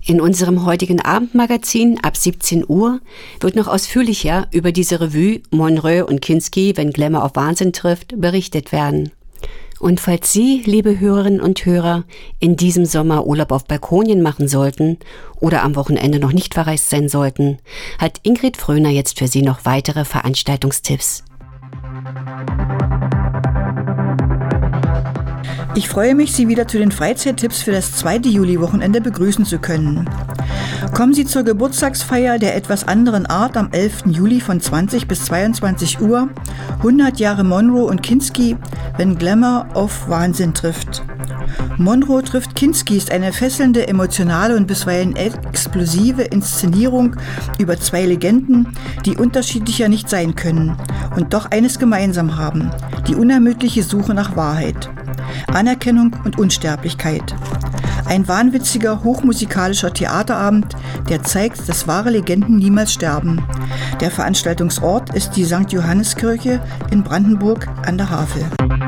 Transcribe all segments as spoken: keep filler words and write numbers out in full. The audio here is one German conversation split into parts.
In unserem heutigen Abendmagazin ab siebzehn Uhr wird noch ausführlicher über diese Revue Monreux und Kinski, wenn Glamour auf Wahnsinn trifft, berichtet werden. Und falls Sie, liebe Hörerinnen und Hörer, in diesem Sommer Urlaub auf Balkonien machen sollten oder am Wochenende noch nicht verreist sein sollten, hat Ingrid Fröhner jetzt für Sie noch weitere Veranstaltungstipps. Ich freue mich, Sie wieder zu den Freizeittipps für das zweite Juli-Wochenende begrüßen zu können. Kommen Sie zur Geburtstagsfeier der etwas anderen Art am elften Juli von zwanzig bis zweiundzwanzig Uhr. hundert Jahre Monroe und Kinski, wenn Glamour auf Wahnsinn trifft. Monroe trifft Kinski ist eine fesselnde, emotionale und bisweilen explosive Inszenierung über zwei Legenden, die unterschiedlicher nicht sein können und doch eines gemeinsam haben: die unermüdliche Suche nach Wahrheit, Anerkennung und Unsterblichkeit. Ein wahnwitziger, hochmusikalischer Theaterabend, der zeigt, dass wahre Legenden niemals sterben. Der Veranstaltungsort ist die Sankt Johanniskirche in Brandenburg an der Havel.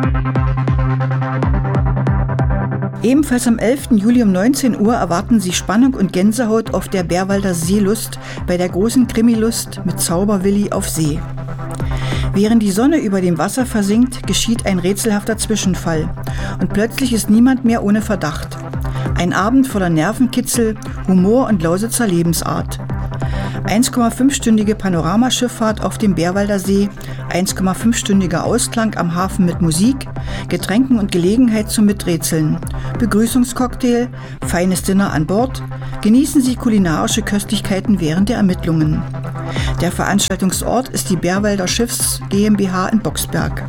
Ebenfalls am elften Juli um neunzehn Uhr erwarten Sie Spannung und Gänsehaut auf der Bärwalder Seelust bei der großen Krimilust mit Zauberwilli auf See. Während die Sonne über dem Wasser versinkt, geschieht ein rätselhafter Zwischenfall und plötzlich ist niemand mehr ohne Verdacht. Ein Abend voller Nervenkitzel, Humor und Lausitzer Lebensart. eins Komma fünf-stündige Panoramaschifffahrt auf dem Bärwalder See, eins Komma fünf-stündiger Ausklang am Hafen mit Musik, Getränken und Gelegenheit zum Miträtseln, Begrüßungscocktail, feines Dinner an Bord, genießen Sie kulinarische Köstlichkeiten während der Ermittlungen. Der Veranstaltungsort ist die Bärwalder Schiffs GmbH in Boxberg.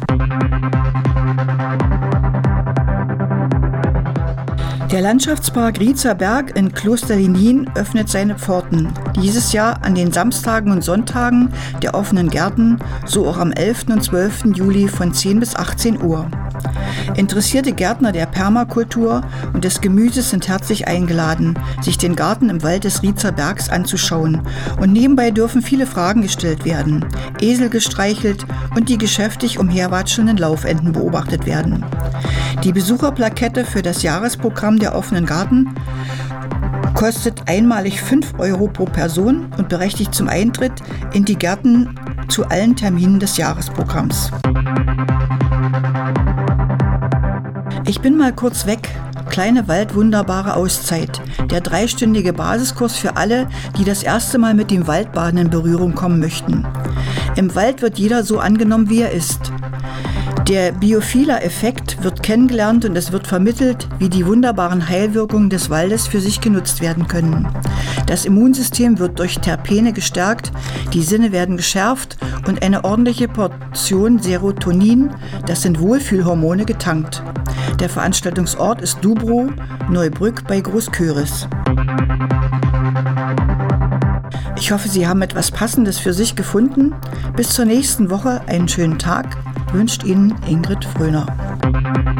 Der Landschaftspark Rietzer Berg in Klosterlinien öffnet seine Pforten. Dieses Jahr an den Samstagen und Sonntagen der offenen Gärten, so auch am elften und zwölften Juli von zehn bis achtzehn Uhr. Interessierte Gärtner der Permakultur und des Gemüses sind herzlich eingeladen, sich den Garten im Wald des Rietzer Bergs anzuschauen. Und nebenbei dürfen viele Fragen gestellt werden, Esel gestreichelt und die geschäftig umherwatschelnden Laufenten beobachtet werden. Die Besucherplakette für das Jahresprogramm der offenen Garten kostet einmalig fünf Euro pro Person und berechtigt zum Eintritt in die Gärten zu allen Terminen des Jahresprogramms. Ich bin mal kurz weg. Kleine Waldwunderbare Auszeit. Der dreistündige Basiskurs für alle, die das erste Mal mit dem Waldbaden in Berührung kommen möchten. Im Wald wird jeder so angenommen, wie er ist. Der Biophilia-Effekt wird kennengelernt und es wird vermittelt, wie die wunderbaren Heilwirkungen des Waldes für sich genutzt werden können. Das Immunsystem wird durch Terpene gestärkt, die Sinne werden geschärft und eine ordentliche Portion Serotonin, das sind Wohlfühlhormone, getankt. Der Veranstaltungsort ist Dubrow, Neubrück bei Großköris. Ich hoffe, Sie haben etwas Passendes für sich gefunden. Bis zur nächsten Woche einen schönen Tag, wünscht Ihnen Ingrid Fröhner.